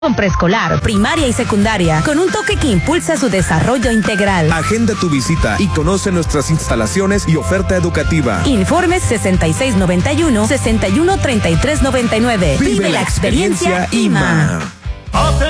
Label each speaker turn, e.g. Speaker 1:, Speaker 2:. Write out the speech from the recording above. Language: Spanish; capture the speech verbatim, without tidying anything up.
Speaker 1: Con preescolar, primaria y secundaria, con un toque que impulsa su desarrollo integral.
Speaker 2: Agenda tu visita y conoce nuestras instalaciones y oferta educativa.
Speaker 1: Informes sesenta y seis noventa y uno, sesenta y uno treinta y tres noventa y nueve.
Speaker 2: Vive, Vive la experiencia I M A.